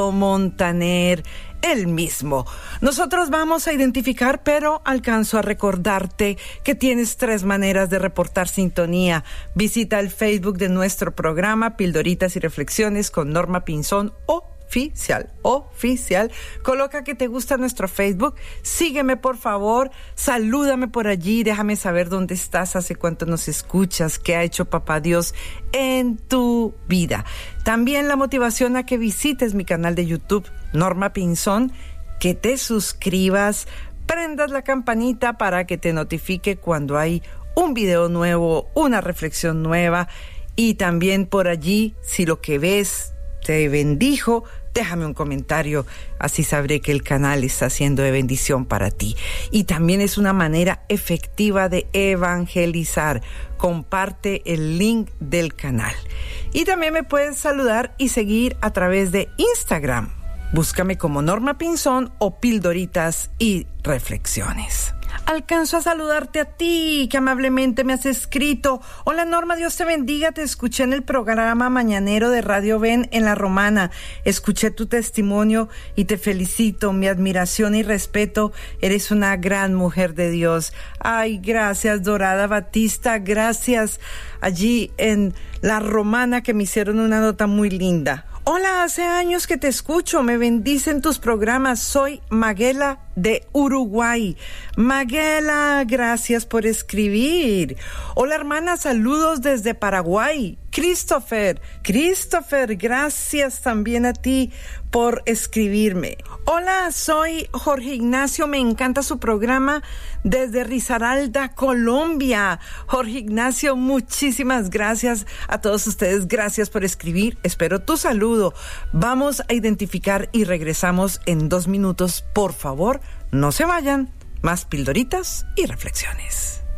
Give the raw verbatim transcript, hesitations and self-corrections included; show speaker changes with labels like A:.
A: Montaner, el mismo. Nosotros vamos a identificar, pero alcanzo a recordarte que tienes tres maneras de reportar sintonía. Visita el Facebook de nuestro programa Pildoritas y Reflexiones con Norma Pinzón Oficial, oficial. Coloca que te gusta nuestro Facebook, sígueme por favor, salúdame por allí, déjame saber dónde estás, hace cuánto nos escuchas, qué ha hecho Papá Dios en tu vida. También la motivación a que visites mi canal de YouTube, Norma Pinzón, que te suscribas, prendas la campanita para que te notifique cuando hay un video nuevo, una reflexión nueva, y también por allí, si lo que ves te bendijo, déjame un comentario, así sabré que el canal está siendo de bendición para ti. Y también es una manera efectiva de evangelizar. Comparte el link del canal. Y también me puedes saludar y seguir a través de Instagram. Búscame como Norma Pinzón o Pildoritas y Reflexiones. Alcanzo a saludarte a ti, que amablemente me has escrito. Hola Norma, Dios te bendiga, te escuché en el programa mañanero de Radio Ven en La Romana. Escuché tu testimonio y te felicito, mi admiración y respeto. Eres una gran mujer de Dios. Ay, gracias Dorada Batista, gracias allí en La Romana que me hicieron una nota muy linda. Hola, hace años que te escucho, me bendicen tus programas, soy Maguela de Uruguay. Maguela, gracias por escribir. Hola hermana, saludos desde Paraguay. Christopher, Christopher, gracias también a ti por escribirme. Hola, soy Jorge Ignacio, me encanta su programa desde Risaralda, Colombia. Jorge Ignacio, muchísimas gracias a todos ustedes, gracias por escribir, espero tu saludo. Vamos a identificar y regresamos en dos minutos, por favor, no se vayan, más pildoritas y reflexiones.